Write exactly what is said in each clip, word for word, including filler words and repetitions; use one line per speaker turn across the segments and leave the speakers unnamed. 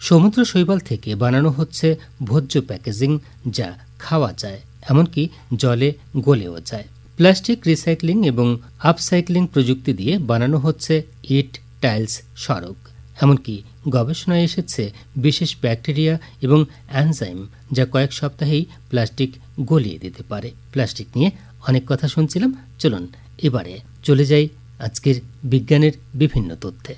সমুদ্র শৈবাল থেকে বানানো হচ্ছে ভোজ্য প্যাকেজিং, যা খাওয়া যায়, এমনকি জলে গলেও যায়। প্লাস্টিক রিসাইক্লিং এবং আপসাইক্লিং প্রযুক্তি দিয়ে বানানো হচ্ছে ইট, টাইলস, সড়ক। এমনকি গবেষণায় এসেছে বিশেষ ব্যাকটেরিয়া এবং এনজাইম, যা কয়েক সপ্তাহেই প্লাস্টিক গলিয়ে দিতে পারে। প্লাস্টিক নিয়ে অনেক কথা শুনছিলাম, চলুন এবারে চলে যাই আজকের বিজ্ঞানের বিভিন্ন তথ্যে।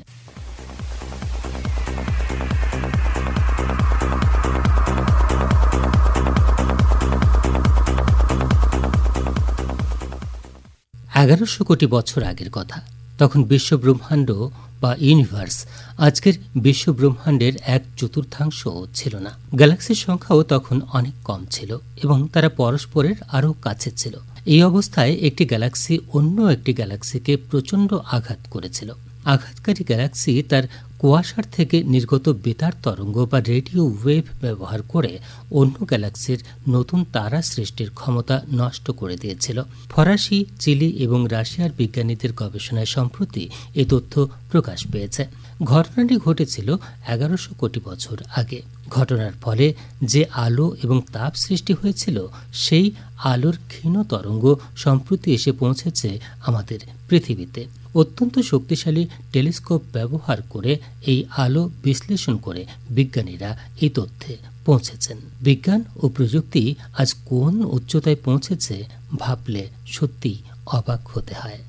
এগারোশো কোটি বছর আগের কথা। তখন বিশ্ব ব্রহ্মাণ্ড বা ইউনিভার্স আজকের বিশ্ব ব্রহ্মাণ্ডের এক চতুর্থাংশ ছিল না। গ্যালাক্সির সংখ্যাও তখন অনেক কম ছিল এবং তারা পরস্পরের আরও কাছে ছিল। এই অবস্থায় একটি গ্যালাক্সি অন্য একটি গ্যালাক্সিকে প্রচণ্ড আঘাত করেছিল। আঘাতকারী গ্যালাক্সি তার কুয়াশার থেকে নির্গত বেতার তরঙ্গ বা রেডিও ওয়েভ ব্যবহার করে অন্য গ্যালাক্সির নতুন তারা সৃষ্টির ক্ষমতা নষ্ট করে দিয়েছিল। ফরাসি, চিলি এবং রাশিয়ার বিজ্ঞানীদের গবেষণায় সম্প্রতি এ তথ্য প্রকাশ পেয়েছে। ঘটনাটি ঘটেছিল এগারোশো কোটি বছর আগে। ঘটনার ফলে যে আলো এবং তাপ সৃষ্টি হয়েছিল, সেই আলোর ক্ষীণ তরঙ্গ সম্প্রতি এসে পৌঁছেছে আমাদের পৃথিবীতে। অত্যন্ত শক্তিশালী টেলিস্কোপ ব্যবহার করে এই আলো বিশ্লেষণ করে বিজ্ঞানীরা এই তথ্যে পৌঁছেছেন। বিজ্ঞান ও প্রযুক্তি আজ কোন উচ্চতায় পৌঁছেছে ভাবলে সত্যি অবাক হতে হয়।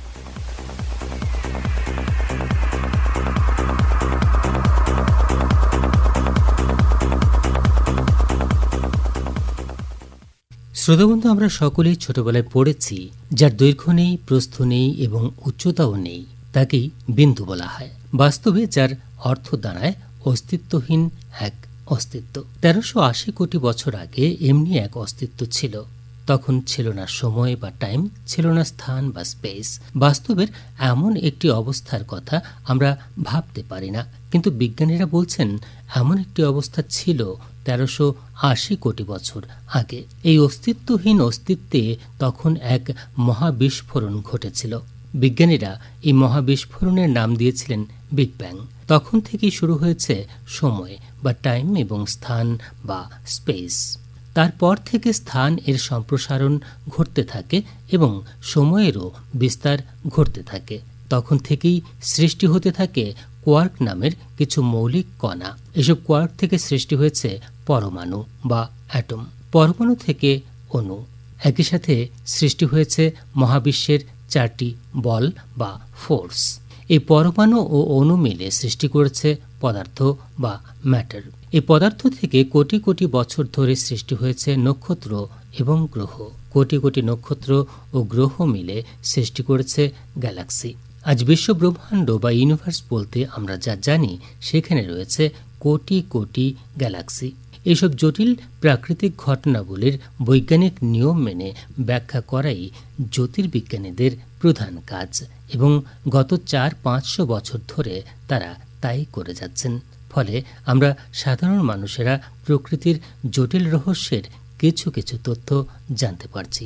শ্রোতাবন্ধু, আমরা সকলেই ছোটবেলায় পড়েছি, যার দৈর্ঘ্য নেই, প্রস্থ নেই এবং উচ্চতাও নেই, তাকেই বিন্দু বলা হয়। বাস্তবে যার অর্থ দাঁড়ায় অস্তিত্বহীন এক অস্তিত্ব। তেরোশো আশি কোটি বছর আগে এমনি এক অস্তিত্ব ছিল। তখন ছিল না সময় বা টাইম, ছিল না স্থান বা স্পেস। বাস্তবের এমন একটি অবস্থার কথা আমরা ভাবতে পারি না, কিন্তু বিজ্ঞানীরা বলছেন এমন একটি অবস্থা ছিল তেরোশো আশি কোটি বছর আগে। এই অস্তিত্বহীন অস্তিত্বে তখন এক মহাবিস্ফোরণ ঘটেছিল। বিজ্ঞানীরা এই মহাবিস্ফোরণের নাম দিয়েছিলেন বিগ ব্যাং। তখন থেকেই শুরু হয়েছে সময় বা টাইম এবং স্থান বা স্পেস। তারপর থেকে স্থান এর সম্প্রসারণ ঘটতে থাকে এবং সময়েরও বিস্তার ঘটতে থাকে। তখন থেকেই সৃষ্টি হতে থাকে কোয়ার্ক নামের কিছু মৌলিক কণা। এসব কোয়ার্ক থেকে সৃষ্টি হয়েছে পরমাণু বা অ্যাটম। পরমাণু থেকে অণু, একই সাথে সৃষ্টি হয়েছে মহাবিশ্বের চারটি বল বা ফোর্স। এই পরমাণু ও অণু মিলে সৃষ্টি করেছে পদার্থ বা ম্যাটার। এই পদার্থ থেকে কোটি কোটি বছর ধরে সৃষ্টি হয়েছে নক্ষত্র এবং গ্রহ। কোটি কোটি নক্ষত্র ও গ্রহ মিলে সৃষ্টি করেছে গ্যালাক্সি। আজ বিশ্ব ব্রহ্মাণ্ড বা ইউনিভার্স বলতে আমরা যা জানি, সেখানে রয়েছে কোটি কোটি গ্যালাক্সি। এইসব জটিল প্রাকৃতিক ঘটনাগুলির বৈজ্ঞানিক নিয়ম মেনে ব্যাখ্যা করাই জ্যোতির্বিজ্ঞানীদের প্রধান কাজ এবং গত চার পাঁচশো বছর ধরে তারা তাই করে যাচ্ছেন। ফলে আমরা সাধারণ মানুষেরা প্রকৃতির জটিল রহস্যের কিছু কিছু তথ্য জানতে পারছি।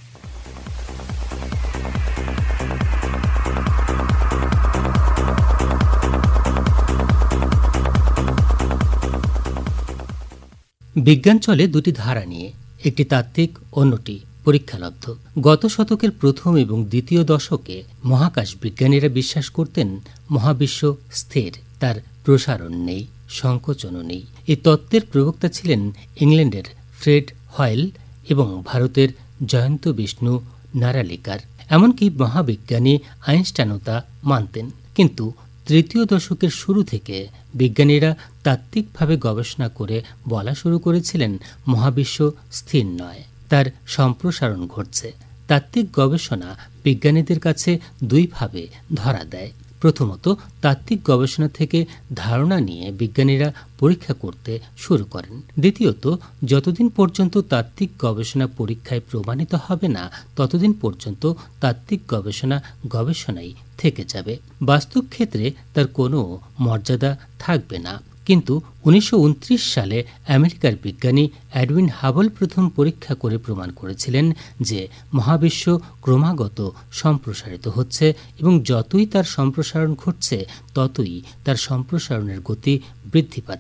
বিজ্ঞান চলে দুটি ধারা নিয়ে, একটি তাত্ত্বিক, অন্যটি পরীক্ষালব্ধ। গত শতকের প্রথম এবং দ্বিতীয় দশকে মহাকাশ বিজ্ঞানীরা বিশ্বাস করতেন মহাবিশ্ব স্থির, তার প্রসারণ নেই, সংকোচনও নেই। এই তত্ত্বের প্রবক্তা ছিলেন ইংল্যান্ডের ফ্রেড হয়েল এবং ভারতের জয়ন্ত বিষ্ণু নারালিকার। এমনকি মহাবিজ্ঞানী আইনস্টাইনও তা মানতেন। কিন্তু তৃতীয় দশকের শুরু থেকে বিজ্ঞানীরা তাত্ত্বিকভাবে গবেষণা করে বলা শুরু করেছিলেন মহাবিশ্ব স্থির নয়, তার সম্প্রসারণ ঘটছে। তাত্ত্বিক গবেষণা বিজ্ঞানীদের কাছে দুইভাবে ধরা দেয়। প্রথমত, তাত্ত্বিক গবেষণা থেকে ধারণা নিয়ে বিজ্ঞানীরা পরীক্ষা করতে শুরু করেন। দ্বিতীয়ত, যতদিন পর্যন্ত তাত্ত্বিক গবেষণা পরীক্ষায় প্রমাণিত হবে না, ততদিন পর্যন্ত তাত্ত্বিক গবেষণা গবেষণাই থেকে যাবে। বাস্তব ক্ষেত্রে তার কোনো মর্যাদা থাকবে না। কিন্তু উনিশশো উনত্রিশ সালে আমেরিকার বিজ্ঞানী এডউইন হাবল প্রথম পরীক্ষা করে প্রমাণ করেছিলেন যে মহাবিশ্ব ক্রমাগত সম্প্রসারিত হচ্ছে এবং যতই তার সম্প্রসারণ ঘটছে, ততই তার সম্প্রসারণের গতি বৃদ্ধি পাচ্ছে।